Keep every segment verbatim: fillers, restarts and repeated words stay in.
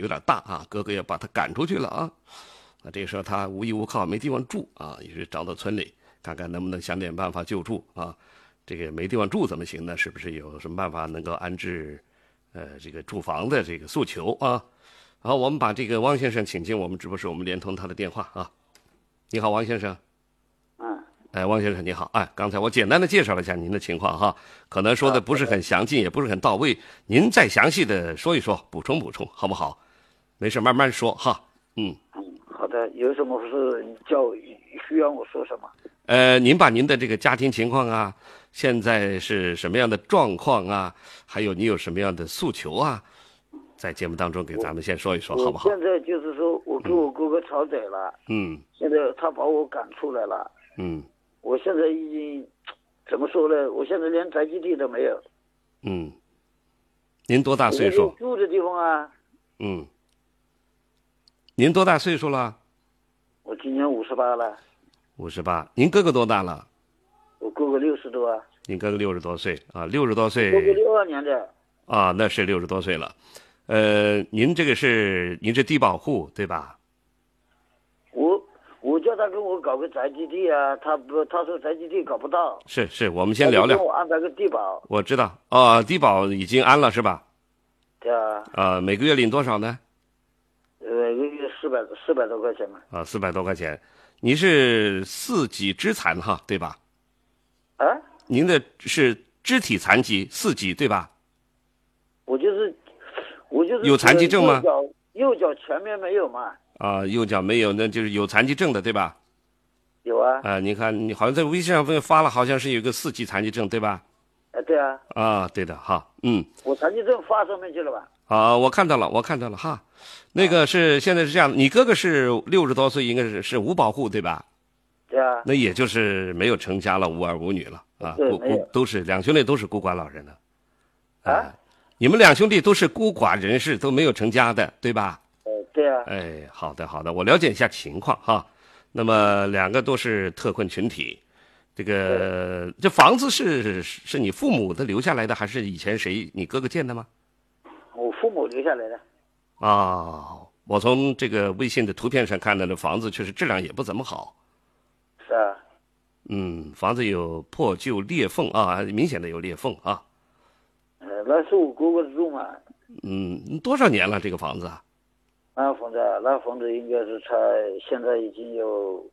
有点大啊，哥哥也把他赶出去了啊。那这个时候他无依无靠，没地方住啊，于是找到村里看看能不能想点办法救助啊。这个没地方住怎么行呢？是不是有什么办法能够安置呃这个住房的这个诉求啊？好，我们把这个汪先生请进我们直播室，我们连通他的电话啊。你好，王先生。 嗯。 哎，汪先生你好。哎，刚才我简单的介绍了一下您的情况哈，可能说的不是很详尽，也不是很到位，您再详细的说一说，补充补充，好不好？没事，慢慢说哈。嗯。 嗯，好的。有什么事叫需要我说什么？ 呃，您把您的这个家庭情况啊，现在是什么样的状况啊，还有你有什么样的诉求啊，在节目当中给咱们先说一说，好不好？ 现在就是说我跟我哥哥吵嘴了。 嗯。 现在他把我赶出来了。 嗯。 我现在已经怎么说呢？我现在连宅基地都没有。 嗯。您多大岁数？ 住的地方啊。 嗯。您多大岁数了？ 我今年五十八了。 五十八。您哥哥多大了？ 我哥哥六十多啊。 您哥哥六十多岁啊，六十多岁。 哥哥六二年的。 啊，那是六十多岁了。呃，您这个是您是低保户对吧？ 我我叫他跟我搞个宅基地啊，他不，他说宅基地搞不到。 是是，我们先聊聊。 我安排个低保。 我知道啊、哦，低保已经安了是吧？ 对啊。 啊，每个月领多少呢？ 每个月四百四百多块钱嘛。 啊，四百多块钱。你是四级肢残哈，对吧？ 啊？ 您的是肢体残疾，四级对吧？ 我就是，我就是有残疾证吗？ 右脚右脚前面没有嘛。 啊，右脚没有，那就是有残疾证的对吧？ 有啊。 啊，你看你好像在微信上发了，好像是有个四级残疾证对吧？ 哎，对啊。 啊，对的哈，嗯。 我残疾证发上面去了吧？ 啊，我看到了，我看到了哈。那个是现在是这样，你哥哥是六十多岁，应该是是无保户对吧？ 对啊。 那也就是没有成家了，无儿无女了啊，孤孤都是两兄弟都是孤寡老人的。 啊？ 你们两兄弟都是孤寡人士，都没有成家的，对吧？ 呃，对啊。 哎，好的好的，我了解一下情况哈。那么两个都是特困群体，这个这房子是是你父母的留下来的，还是以前谁你哥哥建的吗？ 我父母留下来的。 啊，我从这个微信的图片上看到的房子确实质量也不怎么好。 是啊。 嗯，房子有破旧裂缝啊，明显的有裂缝啊。 呃，那是我哥哥住嘛。 嗯，多少年了这个房子啊？ 那房子，那房子应该是才现在已经有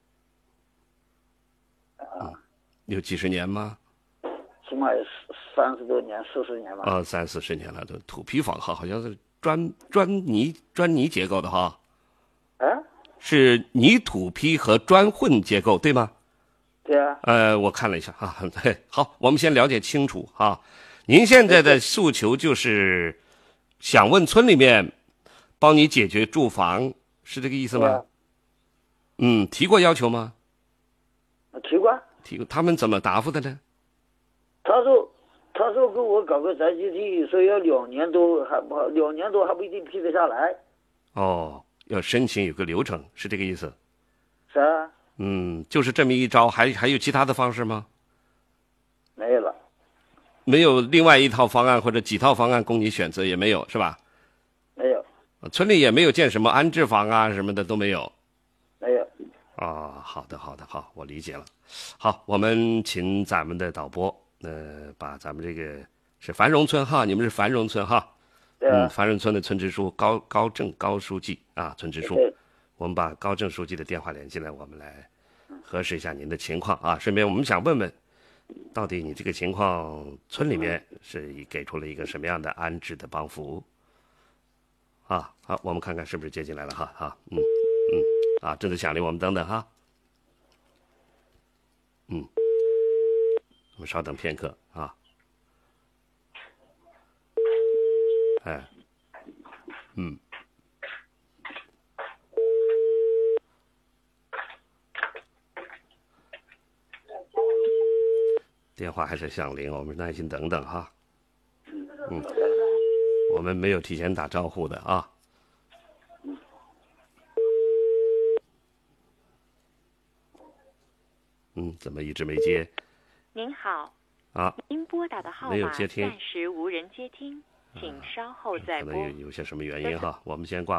啊、 嗯，有几十年吗？ 起码有三十多年、四十年吧。 啊，三四十年了，都土坯房哈，好像是砖砖泥砖泥结构的哈。 啊？ 是泥土坯和砖混结构，对吗？ 对啊。 呃，我看了一下哈，对，好，我们先了解清楚哈。您现在的诉求就是想问村里面帮你解决住房，是这个意思吗？ 啊、 嗯，提过要求吗？ 提过。 提过，他们怎么答复的呢？ 他说，他说给我搞个宅基地，说要两年多，还不两年多还不一定批得下来。 哦，要申请有个流程，是这个意思？ 是啊。 嗯，就是这么一招，还还有其他的方式吗？ 没有了。 没有另外一套方案或者几套方案供你选择，也没有是吧？ 没有。 村里也没有建什么安置房啊什么的都没有。 没有。 啊，好的好的好，我理解了。好，我们请咱们的导播，呃，把咱们这个是繁荣村哈，你们是繁荣村哈。 对啊。 嗯，繁荣村的村支书高高正高书记啊，村支书。我们把高正书记的电话连进来，我们来核实一下您的情况啊。顺便我们想问问，到底你这个情况，村里面是给出了一个什么样的安置的帮扶？啊，好，我们看看是不是接进来了哈。啊，嗯嗯，啊，正在响铃，我们等等哈。嗯，我们稍等片刻啊。哎，嗯。电话还是响铃，我们耐心等等哈。嗯，我们没有提前打招呼的啊。嗯，怎么一直没接？ 您好。 啊。 您拨打的号码暂时无人接听，请稍后再拨。 可能有有些什么原因哈，我们先挂。